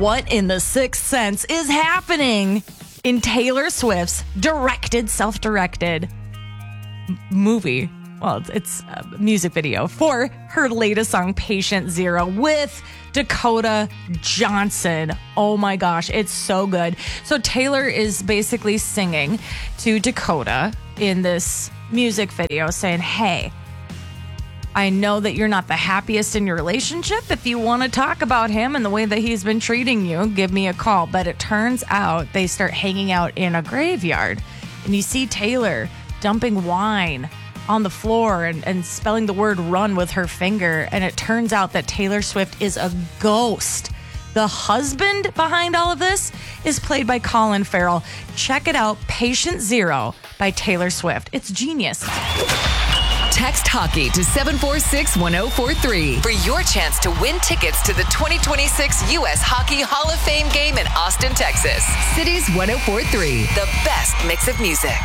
what in the sixth sense is happening in Taylor Swift's self-directed movie. Well, it's a music video for her latest song, Patient Zero, with Dakota Johnson. Oh my gosh, it's so good. So Taylor is basically singing to Dakota in this music video saying, hey, I know that you're not the happiest in your relationship. If you want to talk about him and the way that he's been treating you, give me a call. But it turns out they start hanging out in a graveyard. And you see Taylor dumping wine on the floor and spelling the word run with her finger. And it turns out that Taylor Swift is a ghost. The husband behind all of this is played by Colin Farrell. Check it out, Patient Zero by Taylor Swift. It's genius. Text hockey to 746-1043 for your chance to win tickets to the 2026 U.S. Hockey Hall of Fame game in Austin, Texas. Cities 1043, the best mix of music.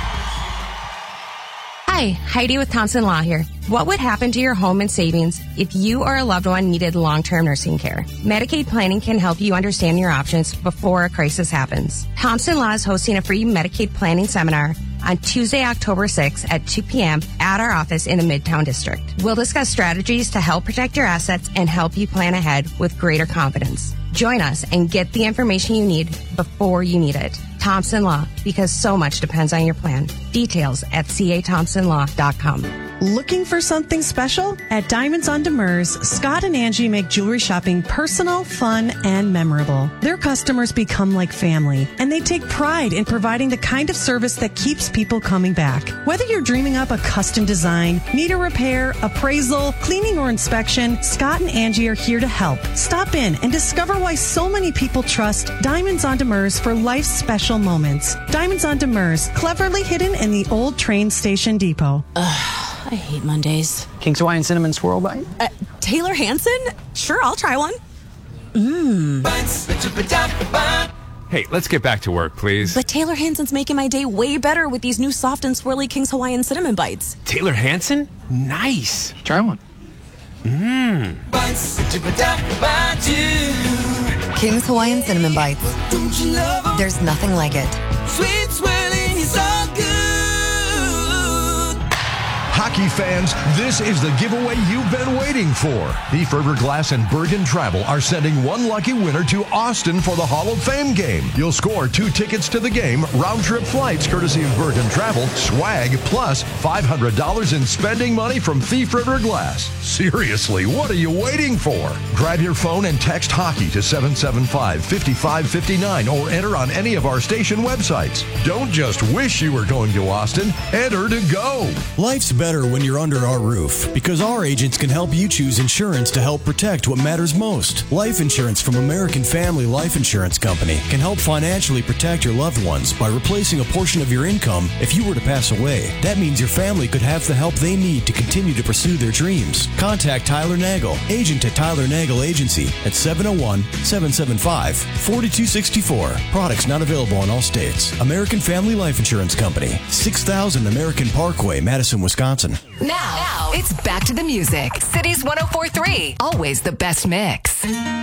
Hi, Heidi with Thompson Law here. What would happen to your home and savings if you or a loved one needed long-term nursing care? Medicaid planning can help you understand your options before a crisis happens. Thompson Law is hosting a free Medicaid planning seminar on Tuesday, October 6th at 2 p.m. at our office in the Midtown District. We'll discuss strategies to help protect your assets and help you plan ahead with greater confidence. Join us and get the information you need before you need it. Thompson Law, because so much depends on your plan. Details at cathompsonlaw.com. Looking for something special? At Diamonds on Demers, Scott and Angie make jewelry shopping personal, fun, and memorable. Their customers become like family, and they take pride in providing the kind of service that keeps people coming back. Whether you're dreaming up a custom design, need a repair, appraisal, cleaning, or inspection, Scott and Angie are here to help. Stop in and discover why so many people trust Diamonds on Demers for life's special moments. Diamonds on Demers, cleverly hidden in the old train station depot. I hate Mondays. King's Hawaiian Cinnamon Swirl Bite? Taylor Hanson? Sure, I'll try one. Hey, let's get back to work, please. But Taylor Hanson's making my day way better with these new soft and swirly King's Hawaiian Cinnamon Bites. Taylor Hanson? Nice. Try one. King's Hawaiian Cinnamon Bites. There's nothing like it. Sweet swirling is all good. Hockey fans, this is the giveaway you've been waiting for. Thief River Glass and Bergen Travel are sending one lucky winner to Austin for the Hall of Fame game. You'll score 2 tickets to the game, round-trip flights courtesy of Bergen Travel, swag, plus $500 in spending money from Thief River Glass. Seriously, what are you waiting for? Grab your phone and text hockey to 775-5559 or enter on any of our station websites. Don't just wish you were going to Austin, enter to go. Life's better when you're under our roof because our agents can help you choose insurance to help protect what matters most. Life insurance from American Family Life Insurance Company can help financially protect your loved ones by replacing a portion of your income if you were to pass away. That means your family could have the help they need to continue to pursue their dreams. Contact Tyler Nagel, agent at Tyler Nagel Agency at 701-775-4264. Products not available in all states. American Family Life Insurance Company, 6000 American Parkway, Madison, Wisconsin. Now, it's back to the music. Cities 1043, always the best mix.